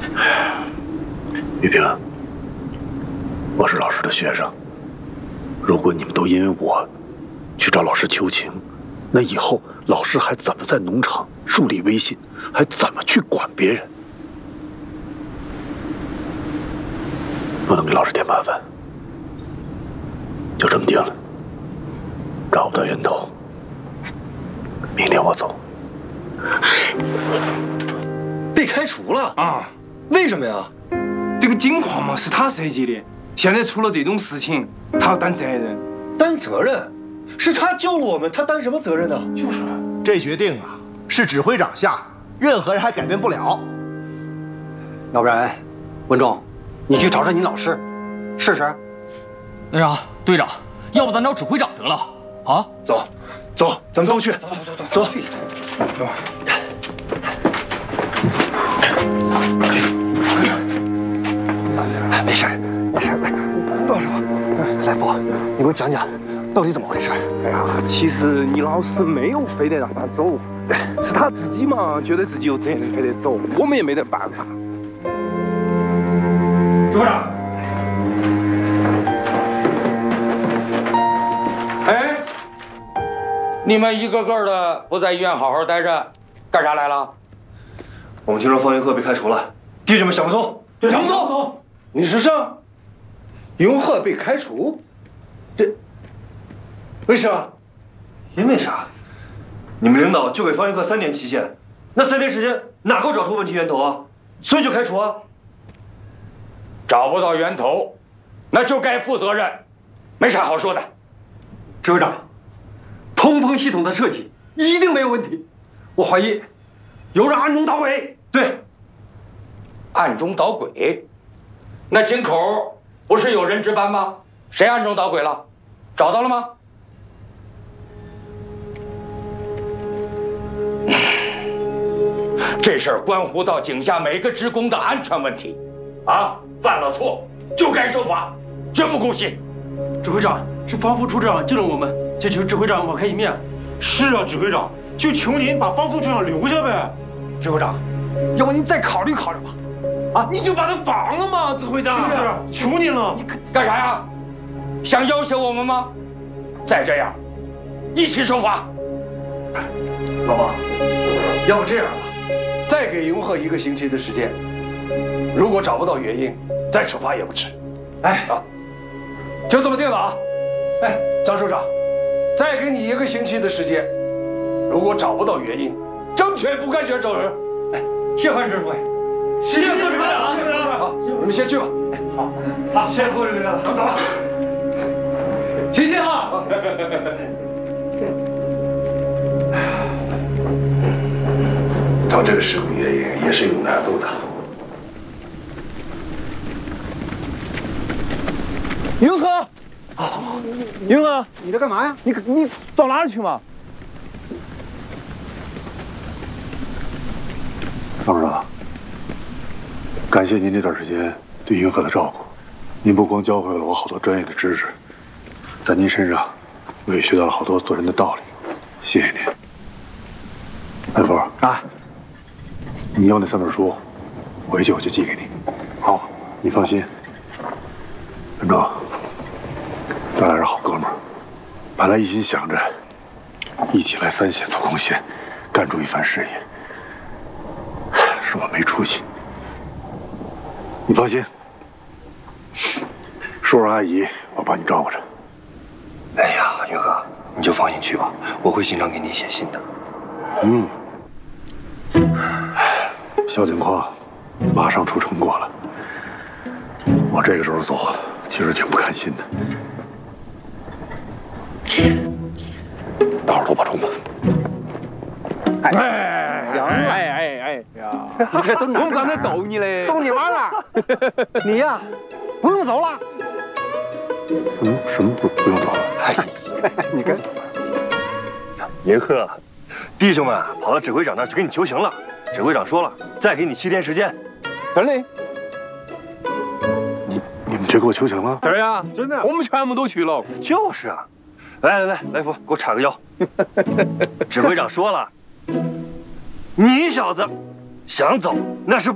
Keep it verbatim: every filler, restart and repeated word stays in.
玉萍，我是老师的学生。如果你们都因为我去找老师求情，那以后老师还怎么在农场树立威信，还怎么去管别人？不能给老师添麻烦，就这么定了。找不到源头，明天我走。 被开除了啊？为什么呀？ 这个景况嘛是他设计的，现在出了这种事情，他要担责任。 担责任？是他救了我们，他担什么责任呢？ 就是， 这决定啊是指挥长下的，任何人还改变不了。 要不然，文忠，你去找找你老师，试试。 那啥，队长，要不咱找指挥长得了啊？ 走，走，咱们都去。走走走走。走。没事，没事。老师，来福，你给我讲讲，到底怎么回事？ 哎呀，其实你老师没有非得让他走，是他自己嘛，觉得自己有责任非得走，我们也没得办法。指挥长， 哎，你们一个个的不在医院好好待着，干啥来了？ 我们听说方云鹤被开除了，弟兄们想不通， 想不通。 你是上？云鹤被开除，这为啥？因为啥？你们领导就给方云鹤三年期限，那三年时间哪够找出问题源头啊？所以就开除啊。 找不到源头，那就该负责任，没啥好说的。 指挥长，通风系统的设计一定没有问题，我怀疑有人暗中捣鬼。 对， 暗中捣鬼。那井口不是有人值班吗？谁暗中捣鬼了？找到了吗？这事儿关乎到井下每个职工的安全问题，啊，犯了错就该受罚，绝不姑息。 指挥长，是防副处长救了我们，这求指挥长网开一面。 是啊，指挥长，就求您把方副处长留下呗。 指挥长，要不您再考虑考虑吧。 啊！你就把他放了嘛，指挥长。 是啊，求您了。 你干啥呀？想要挟我们吗？再这样，一起受罚。 老王，要不这样吧，再给云鹤一个星期的时间，如果找不到原因，再处罚也不迟。 哎啊，就这么定了啊！哎，张首长，再给你一个星期的时间，如果找不到原因，争取不干选走人。 哎，谢换指挥。谢谢副指挥长， 好，你们先去吧。 好，好，谢副指挥长，走吧。谢谢啊。 找这个事故原因也是有难度的。 云鹤，云鹤，你这干嘛呀？你你到哪里去嘛？ 张首长。感谢您这段时间对云鹤的照顾，您不光教会了我好多专业的知识，在您身上我也学到了好多做人的道理，谢谢您。来福啊，你要那三本书，回去我就寄给你。好，你放心。文忠，咱俩是好哥们儿，本来一心想着一起来三线做贡献，干出一番事业，是我没出息。你放心，叔叔阿姨，我帮你照顾着。 哎呀，云鹤，你就放心去吧，我会经常给你写信的。 嗯，小景况马上出成果了，我这个时候走，其实挺不开心的。到时候多保重吧。 哎，行了，哎哎哎呀， 你这都哪？ 我刚才逗你嘞， 逗你玩了。你呀，不用走了。 什么什么不不用走了？ 哎， 你看， 云鹤，弟兄们跑到指挥长那儿去给你求情了。指挥长说了，再给你七天时间。 真的？ 你你们去给我求情了？ 对呀， 真的， 我们全部都去了。 就是啊。来来来，来福，给我叉个腰。指挥长说了，你小子想走那是。